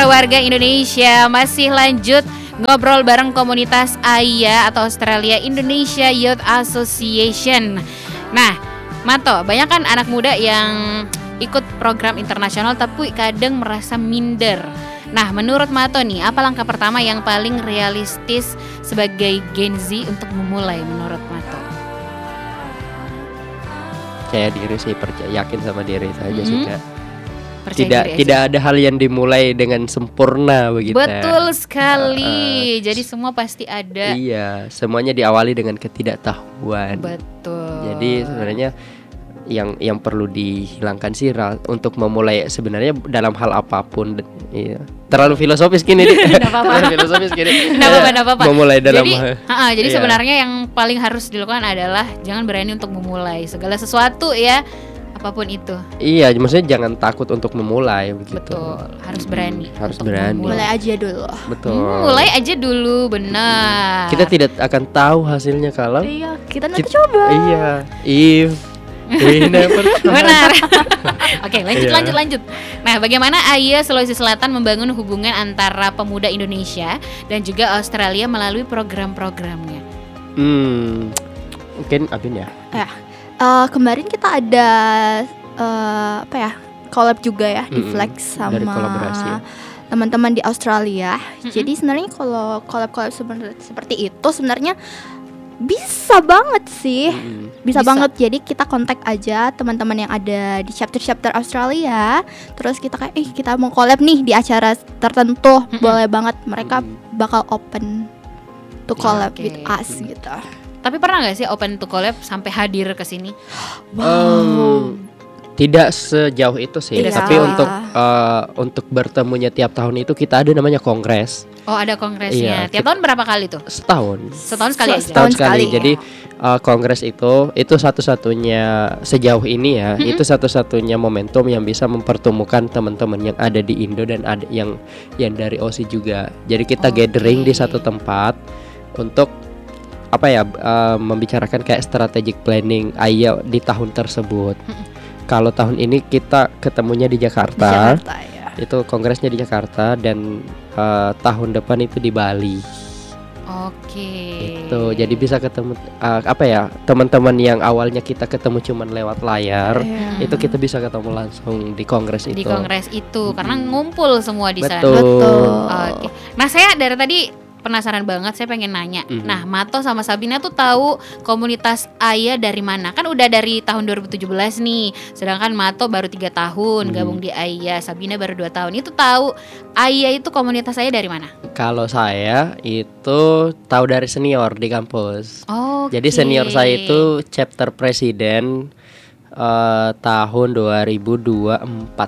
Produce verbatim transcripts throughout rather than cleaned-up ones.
para warga Indonesia, masih lanjut ngobrol bareng komunitas A I A atau Australia Indonesia Youth Association. Nah, Mato, banyak kan anak muda yang ikut program internasional tapi kadang merasa minder. Nah, menurut Mato nih, apa langkah pertama yang paling realistis sebagai Gen Z untuk memulai menurut Mato? Kayak diri sih, percaya, yakin sama diri saja mm-hmm. sih Kak. Percaya tidak tidak ada hal yang dimulai dengan sempurna begitu. Betul sekali. Uh, uh, Jadi semua pasti ada. Iya, semuanya diawali dengan ketidaktahuan. Betul. Jadi sebenarnya yang yang perlu dihilangkan sih untuk memulai sebenarnya dalam hal apapun. Iya. Terlalu filosofis gini nih. Terlalu filosofis gini. Enggak apa-apa, enggak apa-apa. Memulai dalam Jadi, hal, uh, jadi iya. sebenarnya yang paling harus dilakukan adalah jangan berani untuk memulai segala sesuatu ya. Apapun itu. Iya, maksudnya jangan takut untuk memulai begitu. Betul, harus berani. Hmm, harus berani. Memulai. Mulai aja dulu. Betul. Hmm, mulai aja dulu, benar. Kita tidak akan tahu hasilnya kalau Iya, kita nanti kita, coba. Iya, if we never. Benar. Oke, lanjut Iya. lanjut lanjut. Nah, bagaimana A I A Sulawesi Selatan membangun hubungan antara pemuda Indonesia dan juga Australia melalui program-programnya? Hmm, mungkin Abin ya. Ya. Uh, kemarin kita ada uh, apa ya collab juga ya di Mm-mm. Flex sama Dari kolaborasi ya. teman-teman di Australia. Mm-mm. Jadi sebenarnya kalau collab-collab sebenarnya seperti itu sebenarnya bisa banget sih, Mm-mm. bisa, Bisa. banget. Jadi kita kontak aja teman-teman yang ada di chapter-chapter Australia. Terus kita kayak, eh kita mau collab nih di acara tertentu, Mm-mm. boleh banget. Mereka Mm-mm. bakal open to collab Oke. with us gitu. Tapi pernah nggak sih open to collab sampai hadir ke sini? Um, tidak sejauh itu sih, Iya. tapi untuk uh, untuk bertemunya tiap tahun itu kita ada namanya kongres. Oh, ada kongresnya. Iya. Tiap tahun berapa kali tuh? Setahun. Setahun sekali aja. Setahun Setahun sekali. sekali, Jadi uh, kongres itu itu satu-satunya sejauh ini ya, Mm-mm. itu satu-satunya momentum yang bisa mempertemukan teman-teman yang ada di Indo dan ada yang yang dari Aussie juga. Jadi kita Oke. gathering di satu tempat untuk apa ya uh, membicarakan kayak strategic planning ayo di tahun tersebut. Kalau tahun ini kita ketemunya di Di Jakarta, Jakarta ya. itu kongresnya di Jakarta dan uh, tahun depan itu di Bali. Oke. Itu jadi bisa ketemu uh, apa ya teman-teman yang awalnya kita ketemu cuman lewat layar, Iya. itu kita bisa ketemu langsung di kongres itu. di kongres itu karena Mm-mm. ngumpul semua di sana. Betul. Betul. Oke. Nah, saya dari tadi penasaran banget, saya pengen nanya. Mhm. Nah, Mato sama Sabina tuh tahu komunitas A I A dari mana? Kan udah dari tahun dua ribu tujuh belas nih. Sedangkan Mato baru tiga tahun Mhm. gabung di A I A, Sabina baru dua tahun. Itu tahu A I A itu komunitas saya dari mana? Kalau saya itu tahu dari senior di kampus. Oh. Jadi senior saya itu chapter presiden uh, tahun dua ribu dua puluh empat.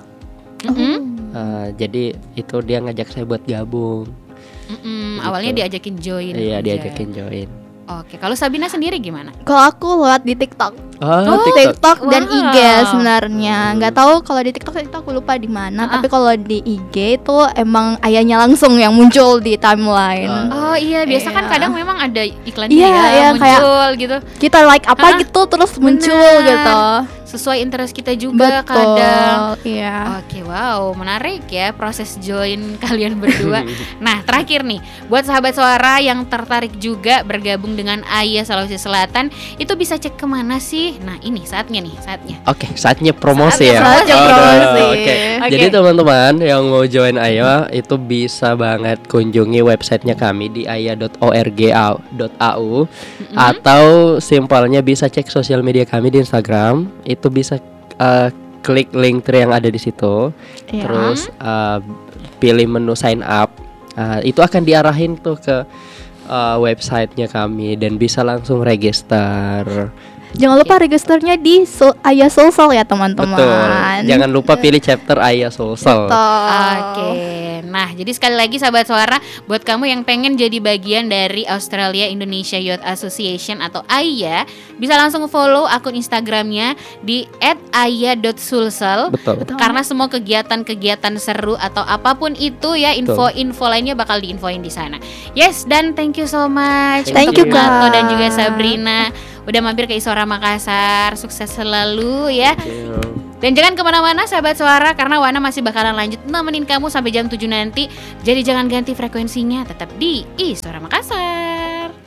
Uh, jadi itu dia ngajak saya buat gabung. Mm-mm, Gitu. awalnya diajakin join. Iya, aja. diajakin join. Oke, kalau Sabina sendiri gimana? Kalau aku lewat di TikTok, Oh, TikTok, dan Wow. I G sebenarnya. Nggak tahu kalau di TikTok itu aku lupa di mana. Ah. Tapi kalau di I G itu emang ayahnya langsung yang muncul di timeline. Ah. Oh iya, biasa kan Iya. kadang memang ada iklannya Iya, ya iya, kayak- muncul gitu. Kita like apa Ah, gitu terus muncul benar. gitu. Sesuai interest kita juga Betul. kadang. Iya. Oke, wow, menarik ya proses join kalian berdua. Nah, terakhir nih, buat sahabat suara yang tertarik juga bergabung dengan A I A Sulawesi Selatan, itu bisa cek kemana sih? Nah, ini saatnya nih, saatnya. Oke, saatnya promosi Saatnya ya. promosi. Oh, Promosi. Oke. Oke. Jadi teman-teman yang mau join A I A itu bisa banget kunjungi websitenya kami di aya dot org dot a u Mm-mm. atau simpelnya bisa cek sosial media kami di Instagram. Itu bisa uh, klik link tree yang ada di situ. Iya. Terus uh, pilih menu sign up. Uh, itu akan diarahin tuh ke uh, websitenya kami dan bisa langsung register. Jangan lupa registernya di Sol- Ayah Sulsel ya teman-teman. Betul. Jangan lupa pilih chapter Ayah Sulsel. Betul. Oke, nah jadi sekali lagi sahabat suara, buat kamu yang pengen jadi bagian dari Australia Indonesia Youth Association atau A I A, bisa langsung follow akun Instagramnya di et aya dot sulsel. Betul. Betul. Karena semua kegiatan-kegiatan seru atau apapun itu ya, info-info lainnya bakal diinfoin di sana. Yes, dan thank you so much Thank untuk you, Mato Kak. dan juga Sabrina udah mampir ke Istora Makassar. Sukses selalu ya. Thank you. Dan jangan kemana-mana sahabat suara, karena Wana masih bakalan lanjut nemenin kamu sampai jam tujuh nanti. Jadi jangan ganti frekuensinya, tetap di Istora Makassar.